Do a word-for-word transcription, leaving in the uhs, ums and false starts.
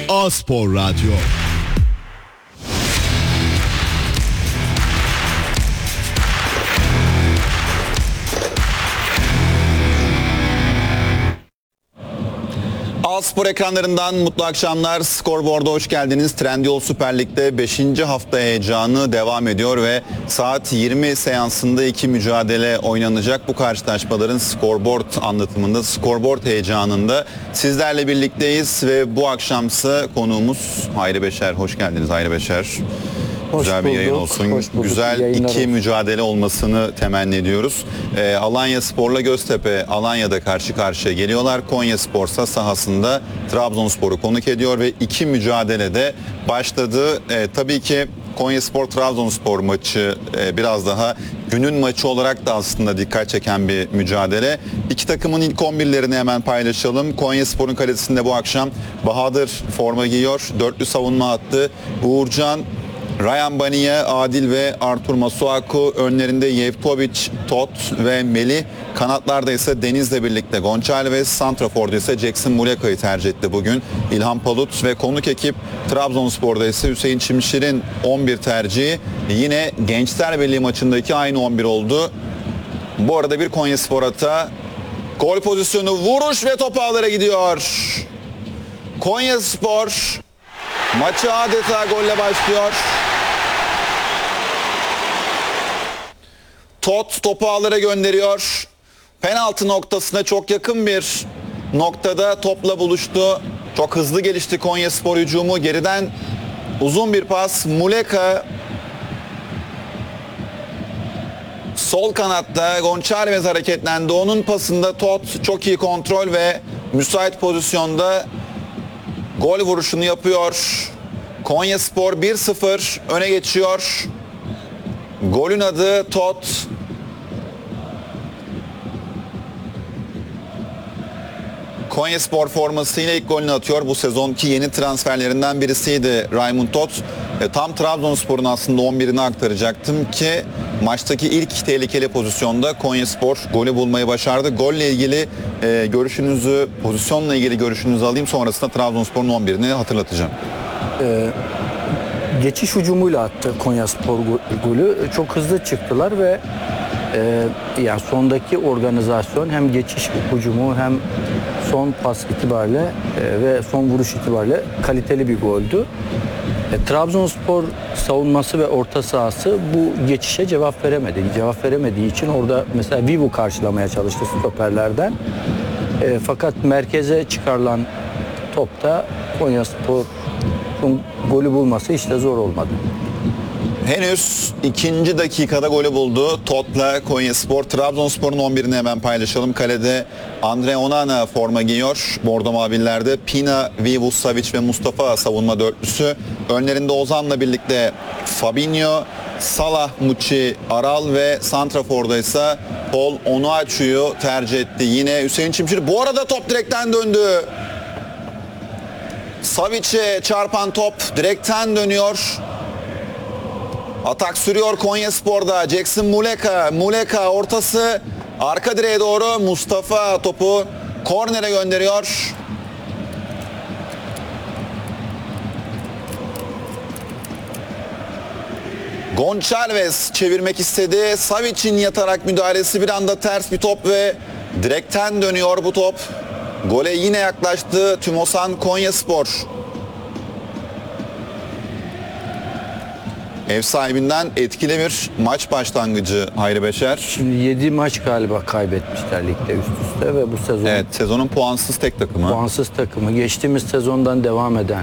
A-Spor Radyo. A-Spor ekranlarından mutlu akşamlar. Skorboard'a hoş geldiniz. Trendyol Süper Lig'de beşinci hafta heyecanı devam ediyor ve saat yirmi seansında iki mücadele oynanacak. Bu karşılaşmaların skorboard anlatımında, skorboard heyecanında sizlerle birlikteyiz ve bu akşamsa konuğumuz Hayri Beşer. Hoş geldiniz Hayri Beşer. Hoş Güzel bir yayın olsun. Hoş bulduk. Güzel iki olsun. mücadele olmasını temenni ediyoruz. Ee, Alanya Spor'la Göztepe Alanya'da karşı karşıya geliyorlar. Konya Spor'sa sahasında Trabzonspor'u konuk ediyor ve iki mücadelede başladı. Ee, tabii ki Konya Spor Trabzonspor maçı e, biraz daha günün maçı olarak da aslında dikkat çeken bir mücadele. İki takımın ilk on birlerini hemen paylaşalım. Konya Spor'un kalesinde bu akşam Bahadır forma giyiyor. Dörtlü savunma hattı. Uğurcan, Ryan Baniye, Adil ve Artur Masuaku, önlerinde Yevtovic, Tot ve Melih. Kanatlarda ise Deniz'le birlikte Gonçalves, santraforda ise Jackson Muleka'yı tercih etti bugün. İlhan Palut ve konuk ekip Trabzonspor'da ise Hüseyin Çimşir'in on bir tercihi. Yine Gençler Birliği maçındaki aynı on bir oldu. Bu arada bir Konyaspor hata. Gol pozisyonu, vuruş ve top ağlara gidiyor. Konyaspor maçı adeta golle başlıyor. Tot topu ağlara gönderiyor. Penaltı noktasına çok yakın bir noktada topla buluştu. Çok hızlı gelişti Konyaspor hücumu. Geriden uzun bir pas. Muleka sol kanatta, Gonçalves hareketlendi. Onun pasında Tot çok iyi kontrol ve müsait pozisyonda gol vuruşunu yapıyor. Konyaspor bir sıfır öne geçiyor. Golün adı Tot. Konyaspor formasıyla ilk golünü atıyor. Bu sezonki yeni transferlerinden birisiydi Raymond Tot. E, tam Trabzonspor'un aslında on birini aktaracaktım ki maçtaki ilk tehlikeli pozisyonda Konyaspor golü bulmayı başardı. Golle ilgili e, görüşünüzü, pozisyonla ilgili görüşünüzü alayım. Sonrasında Trabzonspor'un on birini hatırlatacağım. Ee, geçiş hücumuyla attı Konyaspor golü. Çok hızlı çıktılar ve e, yani sondaki organizasyon hem geçiş hücumu hem son pas itibariyle e, ve son vuruş itibariyle kaliteli bir goldü. E, Trabzonspor savunması ve orta sahası bu geçişe cevap veremedi. Cevap veremediği için orada mesela Vivu karşılamaya çalıştı stoperlerden. E, fakat merkeze çıkarılan topta Konyaspor'un golü bulması hiç de zor olmadı. Henüz ikinci dakikada golü buldu Tot'la Konyaspor. Trabzonspor'un on birini hemen paylaşalım. Kalede Andre Onana forma giyiyor. Bordo mavillerde Pina, Vivu, Savic ve Mustafa savunma dörtlüsü. Önlerinde Ozan'la birlikte Fabinho, Salah, Muçi, Aral ve santraforda ise Paul Onuachu'yu tercih etti. Yine Hüseyin Çimşir. Bu arada top direkten döndü. Savic'e çarpan top direkten dönüyor. Atak sürüyor Konyaspor'da. Jackson Muleka. Muleka ortası arka direğe doğru. Mustafa topu kornere gönderiyor. Gonçalves çevirmek istedi. Savic'in yatarak müdahalesi, bir anda ters bir top ve direkten dönüyor bu top. Gole yine yaklaştı Tümosan Konyaspor. Ev sahibinden etkili bir maç başlangıcı Hayri Beşer. Şimdi yedi maç galiba kaybetmişler ligde üst üste ve bu sezon Evet, sezonun puansız tek takımı. puansız takımı. Geçtiğimiz sezondan devam eden